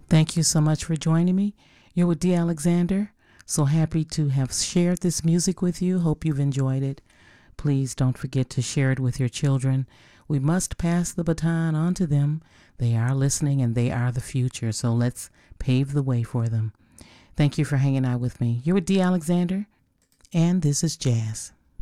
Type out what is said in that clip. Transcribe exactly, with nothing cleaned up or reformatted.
Thank you so much for joining me. You're with Dee Alexander. So happy to have shared this music with you. Hope you've enjoyed it. Please don't forget to share it with your children. We must pass the baton on to them. They are listening and they are the future. So let's pave the way for them. Thank you for hanging out with me. You're with Dee Alexander, and this is Jazz.